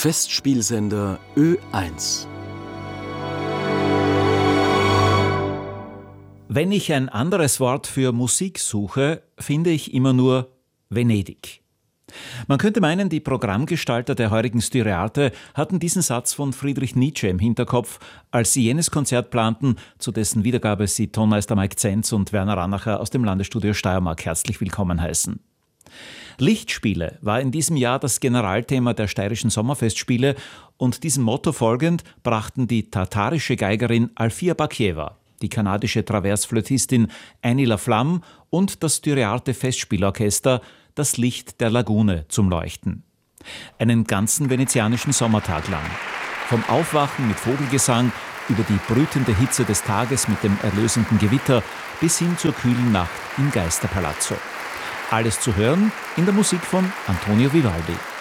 Festspielsender Ö1. Wenn ich ein anderes Wort für Musik suche, finde ich immer nur Venedig. Man könnte meinen, die Programmgestalter der heurigen Styreate hatten diesen Satz von Friedrich Nietzsche im Hinterkopf, als sie jenes Konzert planten, zu dessen Wiedergabe sie Tonmeister Mike Zenz und Werner Ranacher aus dem Landesstudio Steiermark herzlich willkommen heißen. Lichtspiele war in diesem Jahr das Generalthema der steirischen Sommerfestspiele und diesem Motto folgend brachten die tatarische Geigerin Alfia Bakieva, die kanadische Traversflötistin Annie Laflamme und das Styreate Festspielorchester das Licht der Lagune zum Leuchten. Einen ganzen venezianischen Sommertag lang. Vom Aufwachen mit Vogelgesang über die brütende Hitze des Tages mit dem erlösenden Gewitter bis hin zur kühlen Nacht im Geisterpalazzo. Alles zu hören in der Musik von Antonio Vivaldi.